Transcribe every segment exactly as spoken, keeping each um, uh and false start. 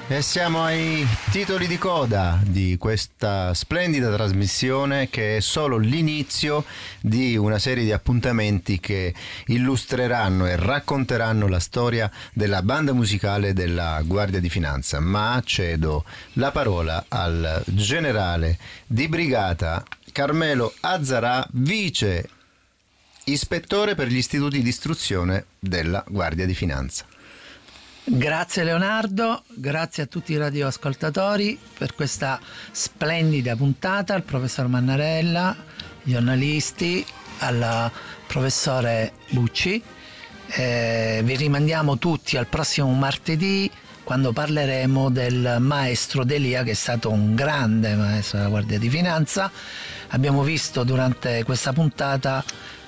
E siamo ai titoli di coda di questa splendida trasmissione che è solo l'inizio di una serie di appuntamenti che illustreranno e racconteranno la storia della banda musicale della Guardia di Finanza. Ma cedo la parola al generale di brigata Carmelo Azzarà, vice ispettore per gli istituti di istruzione della Guardia di Finanza. Grazie Leonardo, grazie a tutti i radioascoltatori per questa splendida puntata, al professor Mannarella, giornalisti, al professore Bucci. Eh, vi rimandiamo tutti al prossimo martedì, quando parleremo del maestro D'Elia, che è stato un grande maestro della Guardia di Finanza. Abbiamo visto durante questa puntata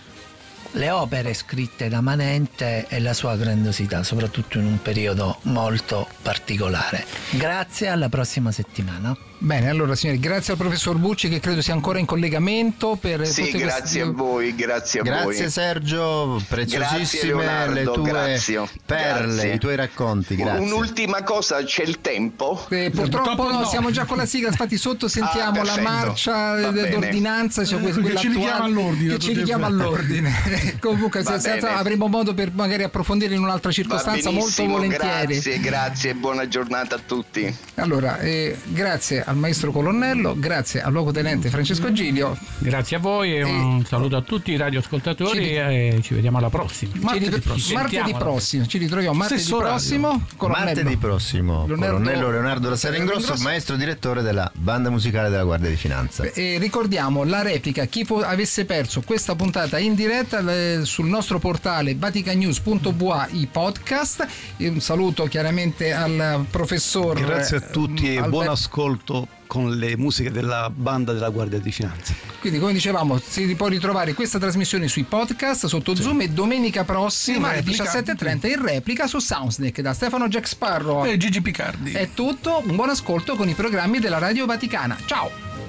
le opere scritte da Manente e la sua grandiosità, soprattutto in un periodo molto particolare. Grazie, alla prossima settimana. Bene, allora signori, grazie al professor Bucci, che credo sia ancora in collegamento per sì, tutte grazie queste... a voi, grazie a grazie voi. Grazie Sergio, preziosissime Leonardo, le tue grazie. perle, Grazie. i tuoi racconti, grazie. Un'ultima cosa, c'è il tempo? Eh, purtroppo, purtroppo no, no, siamo già con la sigla, infatti sotto sentiamo ah, la marcia d'ordinanza, cioè eh, che ci richiama all'ordine. Che ci richiama all'ordine. Comunque se, se avremo modo per magari approfondire in un'altra circostanza molto volentieri. Grazie, grazie e buona giornata a tutti. Allora, eh, grazie al maestro colonnello, grazie al luogotenente Francesco Gilio. Grazie a voi e un e saluto a tutti i radioascoltatori ci, e ci vediamo alla prossima. Martedì, ci prossimo. Martedì prossimo, ci ritroviamo martedì Stesso prossimo. Martedì prossimo, Leonardo, colonnello Leonardo La Seringrosso, maestro direttore della banda musicale della Guardia di Finanza. E ricordiamo la replica, chi po- avesse perso questa puntata in diretta eh, sul nostro portale vaticanews punto b a i podcast. E un saluto chiaramente al professor. Grazie a tutti e Albert... buon ascolto con le musiche della banda della Guardia di Finanza. Quindi, come dicevamo, si può ritrovare questa trasmissione sui podcast sotto sì. Zoom, e domenica prossima alle diciassette e trenta in replica su Soundsneck da Stefano Jack Sparrow e Gigi Picardi. È tutto, un buon ascolto con i programmi della Radio Vaticana. Ciao!